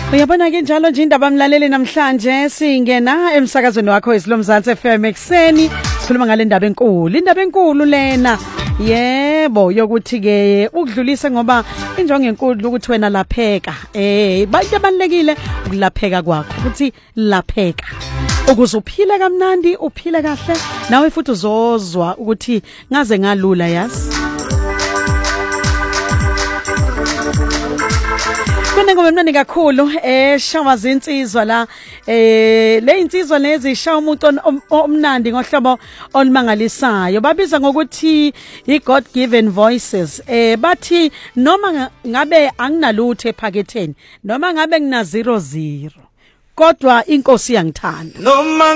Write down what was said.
Uyabona ke njalo nje indaba mlaleli namhlanje singena emsakazweni wakho wesilomzansi FM ekseni sikhuluma ngale ndaba enkulu lena yebo yokuthi ke ukudlulisa ngoba injongo enkulu ukuthi wena lapheka bantu abalekile ukulapheka kwakho ukuthi lapheka ukuze uphile kamnandi uphile kahle nawe futhi uzozwa ukuthi ngaze ngalula yazi Ngoba mnandi kakhulu shawa zinsizwa la le insizwa lezi shawa umuntu omnandi ngohlobo olumangalisayo babiza ngokuthi i God given voices bathi noma ngabe anginalutho ephaketheni noma ngabe ngina 00 kodwa inkosi yangithanda